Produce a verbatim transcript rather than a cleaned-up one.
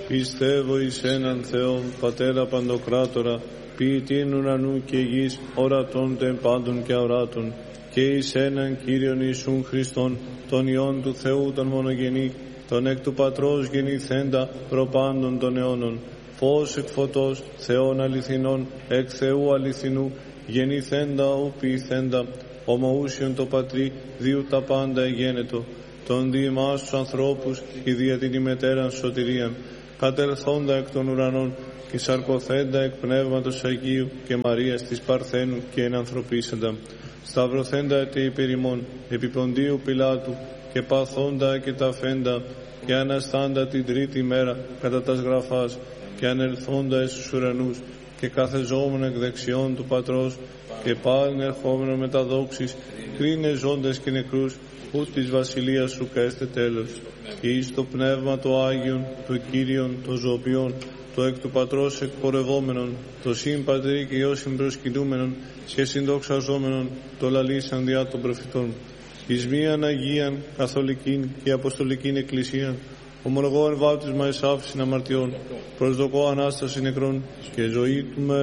Πιστεύω εις έναν Θεόν, Πατέρα Παντοκράτορα, ποιητήν ουρανού και γης, ορατών τε πάντων και αοράτων, και εις έναν Κύριον Ιησούν Χριστόν, τον Υιόν του Θεού τον μονογενή, τον εκ του Πατρός γεννηθέντα προπάντων των αιώνων, φως εκ φωτός, Θεόν αληθινών, εκ Θεού αληθινού, γεννηθέντα ου ποιηθέντα, ομοούσιον το Πατρί, διού τα πάντα εγένετο, τον δι' εμάς τους ανθρώπους και δια την ημετέραν σωτηρίαν, κατελθόντα εκ των ουρανών και σαρκωθέντα εκ Πνεύματος Αγίου και Μαρίας της Παρθένου και ενανθρωπίσαντα, σταυρωθέντα ετ υπερ ημών, επί Ποντίου Πιλάτου και παθόντα και ταφέντα και αναστάντα την τρίτη μέρα κατά τας γραφάς και ανελθόντα εις τους ουρανούς και καθεζόμουν εκ δεξιών του Πατρός και πάλιν ερχόμενο με τα δόξης, κρίνε ζώντες και νεκρούς, ού της βασιλείας σου καίστε τέλος. Και εις το Πνεύμα το Άγιον, το Κύριον, το Ζωοποιόν, το εκ του Πατρός εκπορευόμενον, το συν Πατρί και Υιό συμπροσκυνούμενον και συντοξαζόμενον, το λαλήσαν διά των προφητών. Εις μίαν Αγίαν, Καθολικήν και Αποστολικήν Εκκλησίαν, ομολογώ εν βάπτισμα εις άφεσιν αμαρτιών, προσδοκώ Ανάσταση νεκρών και ζωή του μέλλον.